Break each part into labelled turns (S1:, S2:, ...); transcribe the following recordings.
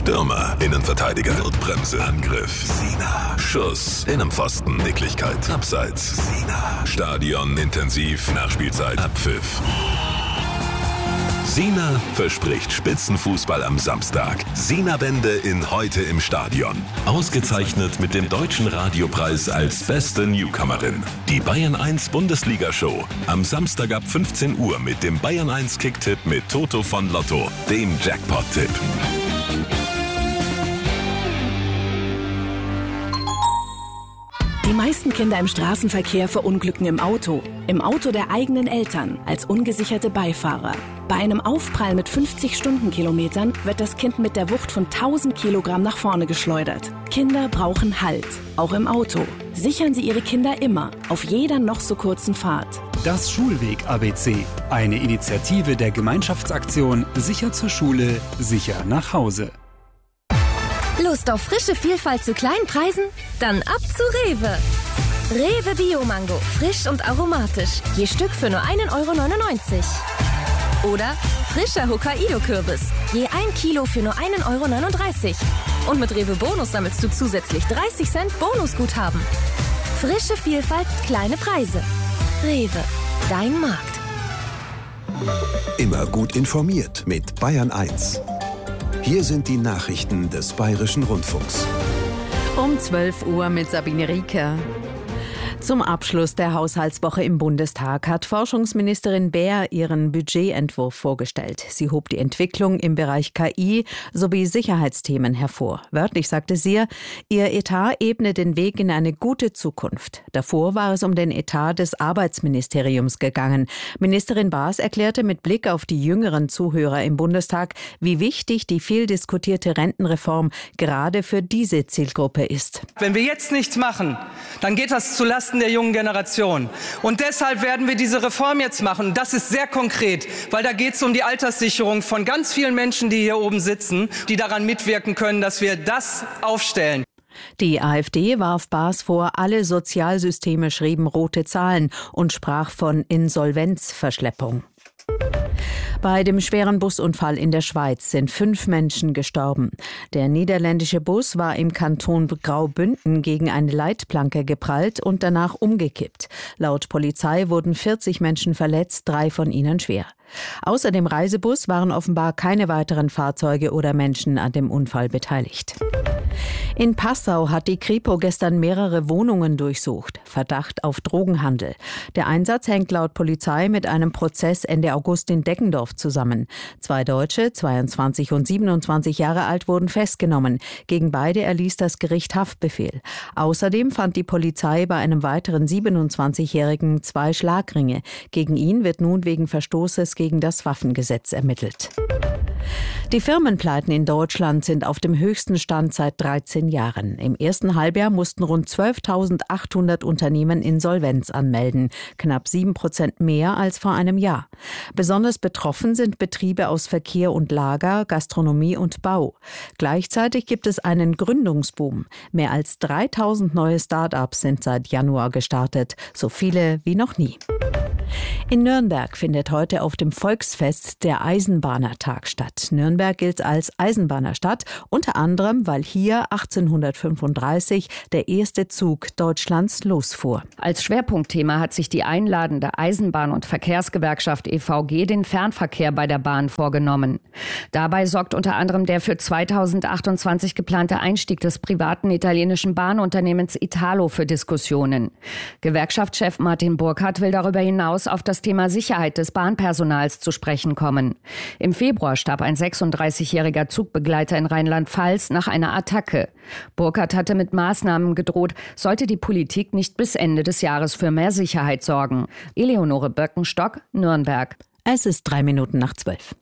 S1: Stürmer, Innenverteidiger, Notbremse, Angriff, Sina, Schuss, Innenpfosten, Nicklichkeit, Abseits, Sina, Stadion, intensiv, Nachspielzeit, Abpfiff. Sina verspricht Spitzenfußball am Samstag. Sina-Wende in Heute im Stadion. Ausgezeichnet mit dem Deutschen Radiopreis als beste Newcomerin. Die Bayern 1 Bundesliga-Show. Am Samstag ab 15 Uhr mit dem Bayern 1 Kicktipp mit Toto von Lotto, dem Jackpot-Tipp.
S2: Die meisten Kinder im Straßenverkehr verunglücken im Auto der eigenen Eltern, als ungesicherte Beifahrer. Bei einem Aufprall mit 50 Stundenkilometern wird das Kind mit der Wucht von 1000 Kilogramm nach vorne geschleudert. Kinder brauchen Halt, auch im Auto. Sichern Sie Ihre Kinder immer, auf jeder noch so kurzen Fahrt.
S3: Das Schulweg-ABC, eine Initiative der Gemeinschaftsaktion Sicher zur Schule, sicher nach Hause.
S4: Lust auf frische Vielfalt zu kleinen Preisen? Dann ab zu Rewe. Rewe Bio-Mango, frisch und aromatisch. Je Stück für nur 1,99 €. Oder frischer Hokkaido-Kürbis, je 1 Kilo für nur 1,39 €. Und mit Rewe Bonus sammelst du zusätzlich 30 Cent Bonusguthaben. Frische Vielfalt, kleine Preise. Rewe, dein Markt.
S5: Immer gut informiert mit Bayern 1. Hier sind die Nachrichten des Bayerischen Rundfunks.
S6: Um 12 Uhr mit Sabine Rieker. Zum Abschluss der Haushaltswoche im Bundestag hat Forschungsministerin Baer ihren Budgetentwurf vorgestellt. Sie hob die Entwicklung im Bereich KI sowie Sicherheitsthemen hervor. Wörtlich sagte sie, ihr Etat ebne den Weg in eine gute Zukunft. Davor war es um den Etat des Arbeitsministeriums gegangen. Ministerin Baas erklärte mit Blick auf die jüngeren Zuhörer im Bundestag, wie wichtig die viel diskutierte Rentenreform gerade für diese Zielgruppe ist.
S7: Wenn wir jetzt nichts machen, dann geht das zulasten der jungen Generation. Und deshalb werden wir diese Reform jetzt machen. Das ist sehr konkret, weil da geht es um die Alterssicherung von ganz vielen Menschen, die hier oben sitzen, die daran mitwirken können, dass wir das aufstellen.
S6: Die AfD warf Baas vor, alle Sozialsysteme schrieben rote Zahlen und sprach von Insolvenzverschleppung. Bei dem schweren Busunfall in der Schweiz sind 5 Menschen gestorben. Der niederländische Bus war im Kanton Graubünden gegen eine Leitplanke geprallt und danach umgekippt. Laut Polizei wurden 40 Menschen verletzt, 3 von ihnen schwer. Außer dem Reisebus waren offenbar keine weiteren Fahrzeuge oder Menschen an dem Unfall beteiligt. In Passau hat die Kripo gestern mehrere Wohnungen durchsucht. Verdacht auf Drogenhandel. Der Einsatz hängt laut Polizei mit einem Prozess Ende August in Deggendorf zusammen. 2 Deutsche, 22 und 27 Jahre alt, wurden festgenommen. Gegen beide erließ das Gericht Haftbefehl. Außerdem fand die Polizei bei einem weiteren 27-Jährigen 2 Schlagringe. Gegen ihn wird nun wegen Verstoßes gegen das Waffengesetz ermittelt. Die Firmenpleiten in Deutschland sind auf dem höchsten Stand seit 13 Jahren. Im ersten Halbjahr mussten rund 12.800 Unternehmen Insolvenz anmelden, knapp 7% mehr als vor einem Jahr. Besonders betroffen sind Betriebe aus Verkehr und Lager, Gastronomie und Bau. Gleichzeitig gibt es einen Gründungsboom. Mehr als 3.000 neue Start-ups sind seit Januar gestartet, so viele wie noch nie. In Nürnberg findet heute auf dem Volksfest der Eisenbahnertag statt. Nürnberg gilt als Eisenbahnerstadt, unter anderem, weil hier 1835 der erste Zug Deutschlands losfuhr.
S8: Als Schwerpunktthema hat sich die einladende Eisenbahn- und Verkehrsgewerkschaft EVG den Fernverkehr bei der Bahn vorgenommen. Dabei sorgt unter anderem der für 2028 geplante Einstieg des privaten italienischen Bahnunternehmens Italo für Diskussionen. Gewerkschaftschef Martin Burkhardt will darüber hinaus auf das Thema Sicherheit des Bahnpersonals zu sprechen kommen. Im Februar starb ein 36-jähriger Zugbegleiter in Rheinland-Pfalz nach einer Attacke. Burkhardt hatte mit Maßnahmen gedroht, sollte die Politik nicht bis Ende des Jahres für mehr Sicherheit sorgen. Eleonore Birkenstock, Nürnberg.
S6: Es ist 12:03.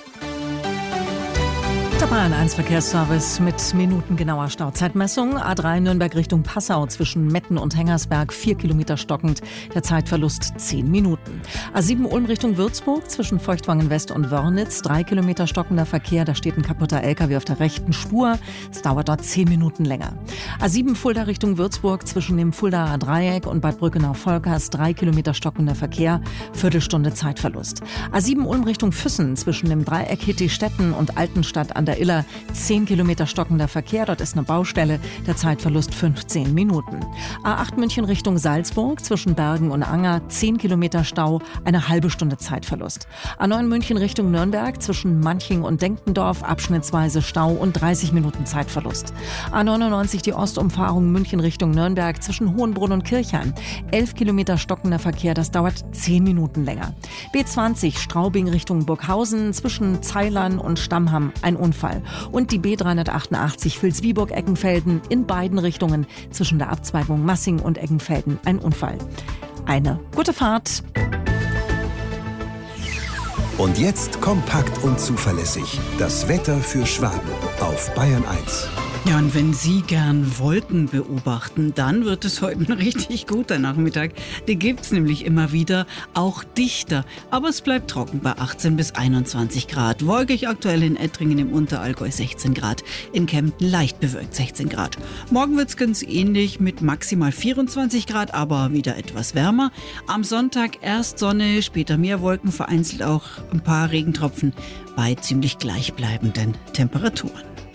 S9: Der Bayern 1 Verkehrsservice mit minutengenauer Stauzeitmessung. A3 Nürnberg Richtung Passau zwischen Metten und Hengersberg 4 Kilometer stockend. Der Zeitverlust 10 Minuten. A7 Ulm Richtung Würzburg zwischen Feuchtwangen West und Wörnitz 3 Kilometer stockender Verkehr. Da steht ein kaputter LKW auf der rechten Spur. Es dauert dort 10 Minuten länger. A7 Fulda Richtung Würzburg zwischen dem Fuldaer Dreieck und Bad Brückenau-Volkers 3 Kilometer stockender Verkehr. Viertelstunde Zeitverlust. A7 Ulm Richtung Füssen zwischen dem Dreieck Hitti-Stetten und Altenstadt an der Iller 10 Kilometer stockender Verkehr. Dort ist eine Baustelle. Der Zeitverlust 15 Minuten. A8 München Richtung Salzburg zwischen Bergen und Anger 10 Kilometer Stau, eine halbe Stunde Zeitverlust. A9 München Richtung Nürnberg zwischen Manching und Denkendorf abschnittsweise Stau und 30 Minuten Zeitverlust. A99 die Ostumfahrung München Richtung Nürnberg zwischen Hohenbrunn und Kirchheim. 11 Kilometer stockender Verkehr, das dauert 10 Minuten länger. B20 Straubing Richtung Burghausen zwischen Zeilern und Stammham ein Unfall. Und die B388 Vilsbiburg-Eckenfelden in beiden Richtungen zwischen der Abzweigung Massing und Eckenfelden ein Unfall. Eine gute Fahrt.
S5: Und jetzt kompakt und zuverlässig. Das Wetter für Schwaben auf Bayern 1.
S10: Ja, und wenn Sie gern Wolken beobachten, dann wird es heute ein richtig guter Nachmittag. Die gibt's nämlich immer wieder, auch dichter. Aber es bleibt trocken bei 18 bis 21 Grad. Wolkig aktuell in Ettringen im Unterallgäu 16 Grad. In Kempten leicht bewölkt 16 Grad. Morgen wird's ganz ähnlich mit maximal 24 Grad, aber wieder etwas wärmer. Am Sonntag erst Sonne, später mehr Wolken, vereinzelt auch ein paar Regentropfen bei ziemlich gleichbleibenden Temperaturen.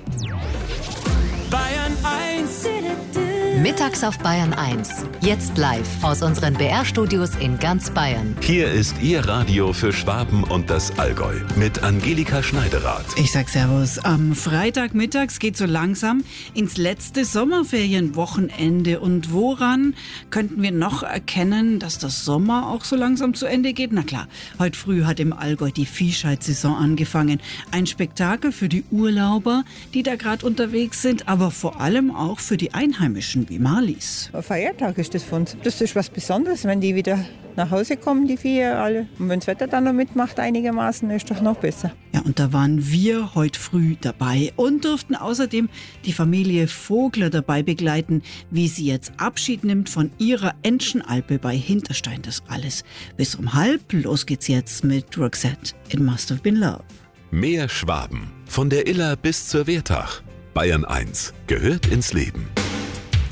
S11: Bayern 1.
S12: Mittags auf Bayern 1. Jetzt live aus unseren BR-Studios in ganz Bayern.
S1: Hier ist Ihr Radio für Schwaben und das Allgäu mit Angelika Schneiderath.
S10: Ich sag Servus. Am Freitagmittags geht so langsam ins letzte Sommerferienwochenende. Und woran könnten wir noch erkennen, dass der Sommer auch so langsam zu Ende geht? Na klar, heute früh hat im Allgäu die Viehscheid-Saison angefangen. Ein Spektakel für die Urlauber, die da gerade unterwegs sind, aber vor allem auch für die Einheimischen wie Marlies.
S13: Ein Feiertag ist das für uns. Das ist was Besonderes, wenn die wieder nach Hause kommen, die Viecher alle. Und wenn das Wetter dann noch mitmacht einigermaßen, ist doch noch besser.
S10: Ja, und da waren wir heute früh dabei und durften außerdem die Familie Vogler dabei begleiten, wie sie jetzt Abschied nimmt von ihrer Entschenalpe bei Hinterstein. Das alles bis um 12:30. Los geht's jetzt mit Roxette. It Must Have Been Love.
S1: Mehr Schwaben. Von der Iller bis zur Wertach. Bayern 1 gehört ins Leben.